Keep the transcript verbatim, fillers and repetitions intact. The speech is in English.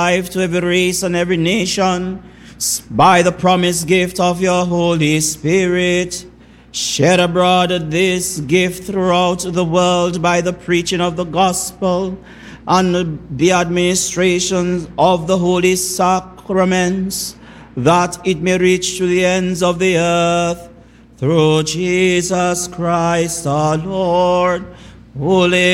life to every race and every nation by the promised gift of your Holy Spirit. Shed abroad this gift throughout the world by the preaching of the gospel and the administration of the holy sacraments, that it may reach to the ends of the earth. Through Jesus Christ our Lord, who lives